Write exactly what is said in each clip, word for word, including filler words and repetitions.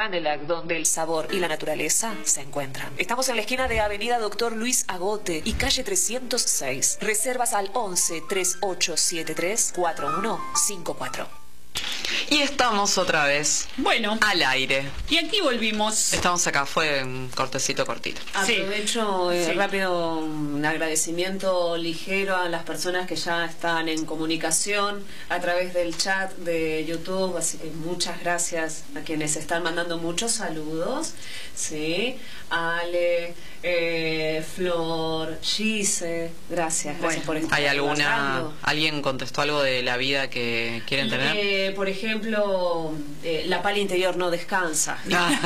Canelac, donde el sabor y la naturaleza se encuentran. Estamos en la esquina de Avenida Doctor Luis Agote y calle trescientos seis. Reservas al once, treinta y ocho setenta y tres, cuarenta y uno cincuenta y cuatro. Y estamos otra vez bueno al aire. Y aquí volvimos. Estamos acá, fue un cortecito cortito. Aprovecho sí, eh, sí. rápido un agradecimiento ligero a las personas que ya están en comunicación a través del chat de YouTube, así que muchas gracias a quienes están mandando muchos saludos, sí, Ale, eh, Flor, Gise, gracias, gracias Bueno, por estar ¿Hay alguna, trabajando. alguien contestó algo de la vida que quieren tener? Eh, por ejemplo, eh, la pala interior no descansa.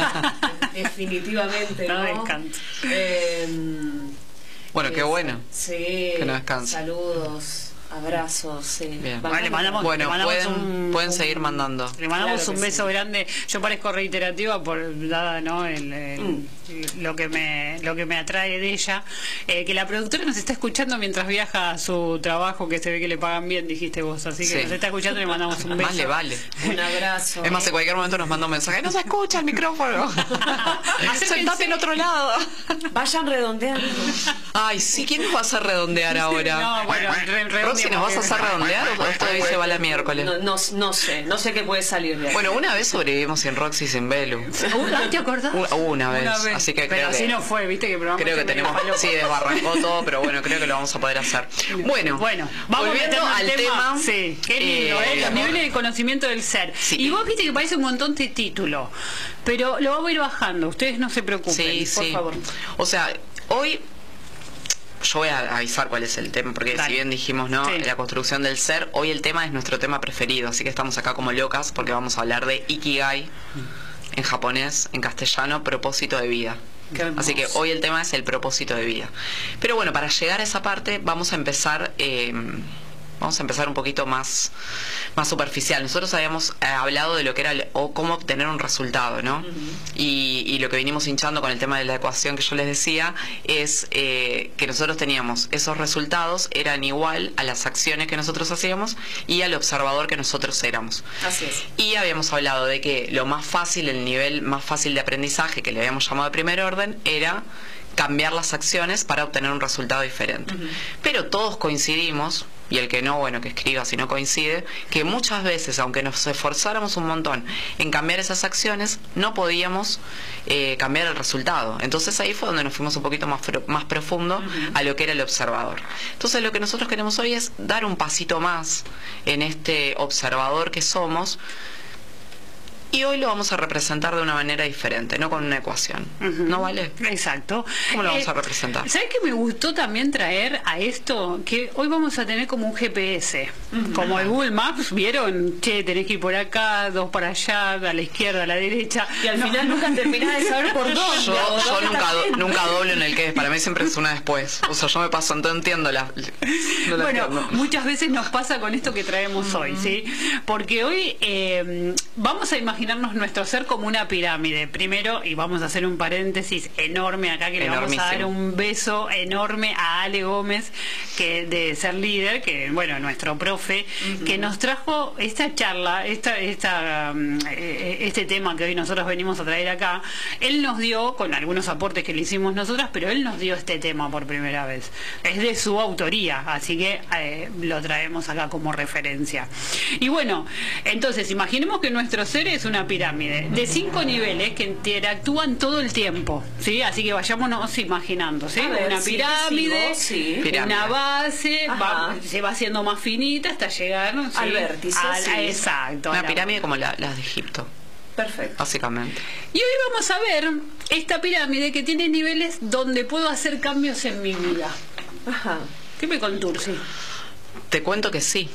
Definitivamente no. No descansa. Eh, Bueno, qué es- bueno. Sí. Que no descanse. Saludos, abrazos, sí. Bien. Vale, mandamos- Bueno, le mandamos pueden, un- pueden un- seguir mandando. Le mandamos Claro que un beso sí. grande. Yo parezco reiterativa por dada, ¿no? El, el- Mm. lo que me lo que me atrae de ella. Eh, que la productora nos está escuchando mientras viaja a su trabajo, que se ve que le pagan bien, dijiste vos. Así que Sí. nos está escuchando y le mandamos un beso. Más le vale. Un abrazo. Es más, en cualquier momento nos manda un mensaje. No se escucha el micrófono. Sentate en otro lado. Vayan redondeando. Ay, sí, ¿quién nos va a hacer redondear ahora? No, bueno, re- Roxy, ¿nos vas a hacer redondear o esto dice va la miércoles? No, no, no sé, no sé qué puede salir de ahí. Bueno, una vez sobrevivimos sin Roxy y sin Belu. ¿Una? ¿Te acordás? Una, una vez. Una vez. Así que Pero creo así que, no fue, viste que probamos creo que siempre tenemos. palo. Sí, desbarrancó todo, pero bueno, creo que lo vamos a poder hacer. Bueno, Bueno, vamos volviendo a al meternos tema. Sí, qué lindo, eh, ¿eh? Los niveles de conocimiento del ser. Sí. Y vos viste que parece un montón de títulos, pero lo vamos a ir bajando. Ustedes no se preocupen, Sí, por sí. favor. O sea, hoy yo voy a avisar cuál es el tema, porque Dale. si bien dijimos, ¿no? Sí. La construcción del ser, hoy el tema es nuestro tema preferido, así que estamos acá como locas porque vamos a hablar de Ikigai, en japonés, en castellano, propósito de vida. Qué hermoso. Así que hoy el tema es el propósito de vida. Pero bueno, para llegar a esa parte vamos a empezar... Eh, Vamos a empezar un poquito más, más superficial. Nosotros habíamos eh, hablado de lo que era el- o cómo obtener un resultado, ¿no? Ujú. y, y lo que venimos hinchando con el tema de la ecuación que yo les decía es eh, que nosotros teníamos esos resultados, eran igual a las acciones que nosotros hacíamos y al observador que nosotros éramos. Así es. Y habíamos hablado de que lo más fácil, el nivel más fácil de aprendizaje que le habíamos llamado de primer orden era cambiar las acciones para obtener un resultado diferente. Ujú. Pero todos coincidimos, y el que no, bueno, que escriba si no coincide, que muchas veces, aunque nos esforzáramos un montón en cambiar esas acciones, no podíamos eh, cambiar el resultado. Entonces ahí fue donde nos fuimos un poquito más, pro- más profundo Ujú. a lo que era el observador. Entonces lo que nosotros queremos hoy es dar un pasito más en este observador que somos, y hoy lo vamos a representar de una manera diferente, no con una ecuación. Ujú. ¿No vale? Exacto. ¿Cómo lo vamos Eh, a representar? ¿Sabes qué me gustó también traer a esto? Que hoy vamos a tener como un G P S. Como el Google Maps, ¿vieron? Che, tenés que ir por acá, dos para allá, a la izquierda, a la derecha. Y al No. final nunca terminás de saber por dónde. Yo, o yo dónde nunca, está do- yendo. nunca doblo en el que es, para mí siempre es una después. O sea, yo me paso, no entiendo la... no la Bueno, entiendo. muchas veces nos pasa con esto que traemos hoy, ¿sí? Porque hoy eh, vamos a imaginarnos nuestro ser como una pirámide. Primero, y vamos a hacer un paréntesis enorme acá, que le vamos a dar Enormísimo. un beso enorme a Ale Gómez, que de Ser Líder, que bueno, nuestro profe, que nos trajo esta charla, esta, esta, um, eh, este tema que hoy nosotros venimos a traer acá. Él nos dio, con algunos aportes que le hicimos nosotras, pero él nos dio este tema por primera vez. Es de su autoría, así que eh, lo traemos acá como referencia. Y bueno, entonces imaginemos que nuestro ser es una pirámide de cinco niveles que interactúan todo el tiempo, ¿sí? Así que vayámonos imaginando, ¿sí? A ver, Una sí, pirámide, te sigo, sí. Pirámide. una base, Ajá. va- se va haciendo más finita hasta llegar, ¿sí? Al vértice, Al- sí. Exacto. a Una la- pirámide como la- las de Egipto, Perfecto. básicamente. Y hoy vamos a ver esta pirámide que tiene niveles donde puedo hacer cambios en mi vida. Ajá. ¿Qué me conturce? Te cuento que sí.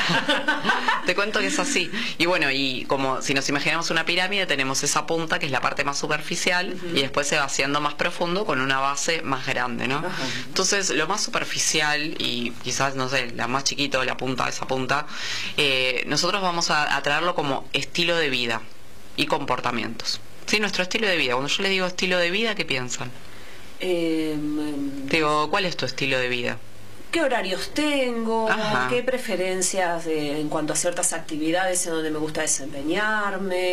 Te cuento que es así. Y bueno, y como si nos imaginamos una pirámide, tenemos esa punta que es la parte más superficial, y después se va haciendo más profundo con una base más grande, ¿no? Ajá. Entonces, lo más superficial y quizás, no sé, la más chiquito, la punta de esa punta, eh, nosotros vamos a, a traerlo como estilo de vida y comportamientos. Sí, nuestro estilo de vida. Cuando yo les digo estilo de vida, ¿qué piensan? Eh, em, Digo, ¿cuál es tu estilo de vida? ¿Qué horarios tengo? Ajá. ¿Qué preferencias de- en cuanto a ciertas actividades en donde me gusta desempeñarme?